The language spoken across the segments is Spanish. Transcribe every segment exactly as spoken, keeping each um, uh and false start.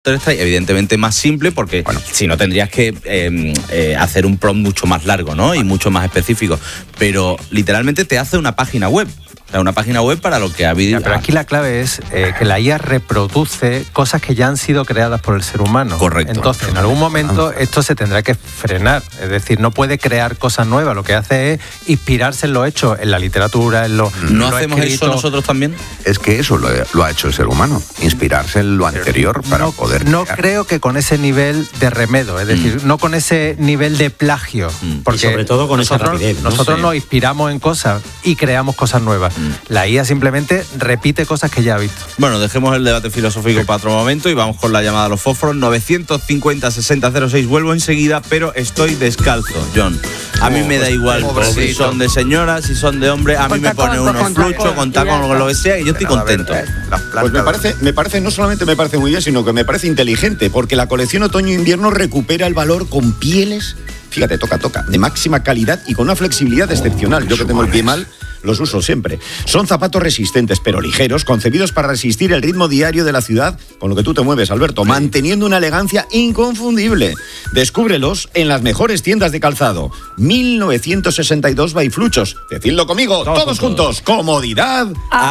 Esta evidentemente más simple porque bueno, si no tendrías que eh, eh, hacer un prompt mucho más largo, ¿no? Y mucho más específico, pero literalmente te hace una página web. O sea, una página web para lo que ha habido. Ya, pero aquí la clave es eh, que la I A reproduce cosas que ya han sido creadas por el ser humano. Correcto. Entonces, en algún momento esto se tendrá que frenar. Es decir, no puede crear cosas nuevas. Lo que hace es inspirarse en lo hecho, en la literatura, en lo ¿No en lo hacemos escrito. eso nosotros también? Es que eso lo, lo ha hecho el ser humano, inspirarse en lo anterior para no, poder No crear. creo que con ese nivel de remedo, es decir, mm. no con ese nivel de plagio. Mm. Porque y sobre todo con nosotros, esa rapidez, ¿no? Nosotros sí. nos inspiramos en cosas y creamos cosas nuevas. Mm. La I A simplemente repite cosas que ya ha visto. Bueno, dejemos el debate filosófico sí. para otro momento y vamos con la llamada a los fósforos. novecientos cincuenta, sesenta, cero seis. Vuelvo enseguida, pero estoy descalzo, John. A mí me da igual si son de señora, si son de hombre. A mí me pone unos fluchos, con tacón, con lo que sea, y yo estoy contento. Pues me parece, me parece, no solamente me parece muy bien, sino que me parece inteligente, porque la colección otoño-invierno recupera el valor con pieles, fíjate, toca, toca, de máxima calidad y con una flexibilidad excepcional. Yo que tengo el pie mal, los uso siempre. Son zapatos resistentes, pero ligeros, concebidos para resistir el ritmo diario de la ciudad con lo que tú te mueves, Alberto, manteniendo una elegancia inconfundible. Descúbrelos en las mejores tiendas de calzado. mil novecientos sesenta y dos by Fluchos. Decidlo conmigo, todos, todos juntos. Comodidad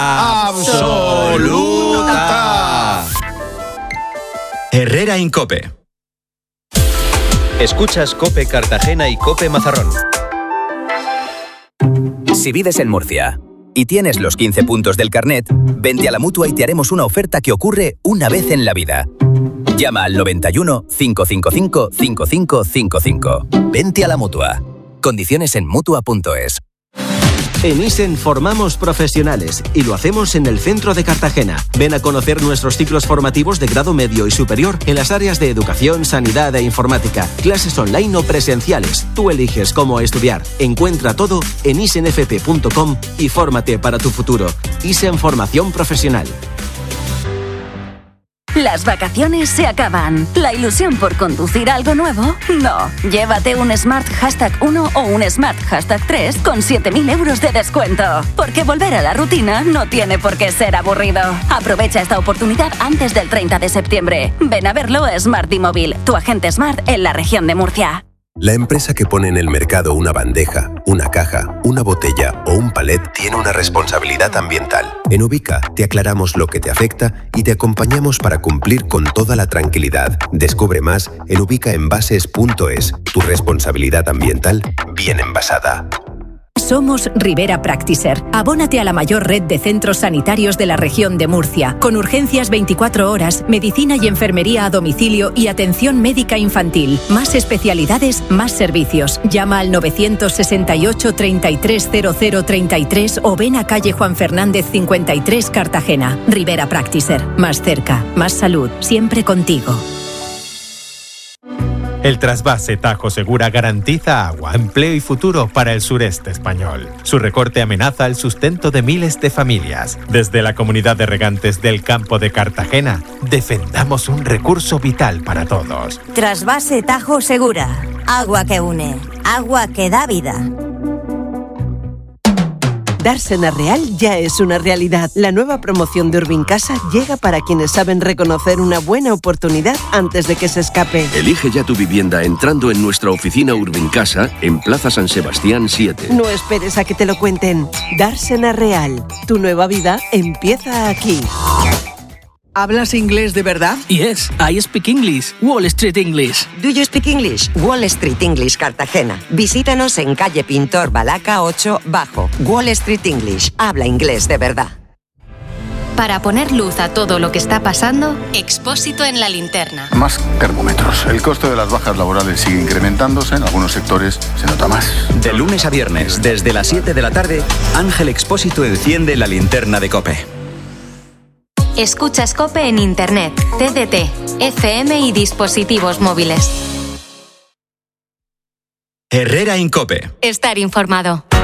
absoluta. Herrera Incope. Escuchas COPE Cartagena y COPE Mazarrón. Si vives en Murcia y tienes los quince puntos del carnet, vente a la Mutua y te haremos una oferta que ocurre una vez en la vida. Llama al noventa y uno, cinco cinco cinco, cinco cinco cinco cinco. Vente a la Mutua. Condiciones en mutua punto es. En Isen formamos profesionales y lo hacemos en el centro de Cartagena. Ven a conocer nuestros ciclos formativos de grado medio y superior en las áreas de educación, sanidad e informática. Clases online o presenciales. Tú eliges cómo estudiar. Encuentra todo en isen f p punto com y fórmate para tu futuro. Isen Formación Profesional. Las vacaciones se acaban. ¿La ilusión por conducir algo nuevo? No. Llévate un Smart Hashtag uno o un Smart Hashtag tres con siete mil euros de descuento. Porque volver a la rutina no tiene por qué ser aburrido. Aprovecha esta oportunidad antes del treinta de septiembre. Ven a verlo a Smart y Móvil, tu agente Smart en la región de Murcia. La empresa que pone en el mercado una bandeja, una caja, una botella o un palet tiene una responsabilidad ambiental. En Ubica te aclaramos lo que te afecta y te acompañamos para cumplir con toda la tranquilidad. Descubre más en ubica envases punto es. Tu responsabilidad ambiental bien envasada. Somos Rivera Practiser. Abónate a la mayor red de centros sanitarios de la región de Murcia, con urgencias veinticuatro horas, medicina y enfermería a domicilio y atención médica infantil. Más especialidades, más servicios. Llama al novecientos sesenta y ocho, treinta y tres, cero cero treinta y tres o ven a calle Juan Fernández cincuenta y tres, Cartagena. Rivera Practiser. Más cerca, más salud, siempre contigo. El trasvase Tajo Segura garantiza agua, empleo y futuro para el sureste español. Su recorte amenaza el sustento de miles de familias. Desde la comunidad de regantes del campo de Cartagena, defendamos un recurso vital para todos. Trasvase Tajo Segura. Agua que une. Agua que da vida. Dársena Real ya es una realidad. La nueva promoción de Urbincasa llega para quienes saben reconocer una buena oportunidad antes de que se escape. Elige ya tu vivienda entrando en nuestra oficina Urbincasa en Plaza San Sebastián siete. No esperes a que te lo cuenten. Dársena Real. Tu nueva vida empieza aquí. ¿Hablas inglés de verdad? Yes, I speak English. Wall Street English. Do you speak English? Wall Street English Cartagena. Visítanos en calle Pintor Balaca ocho Bajo. Wall Street English. Habla inglés de verdad. Para poner luz a todo lo que está pasando, Expósito en la linterna. Más termómetros. El coste de las bajas laborales sigue incrementándose. En algunos sectores se nota más. De lunes a viernes, desde las siete de la tarde, Ángel Expósito enciende la linterna de COPE. Escuchas COPE en Internet, T D T, F M y dispositivos móviles. Herrera Incope. Estar informado.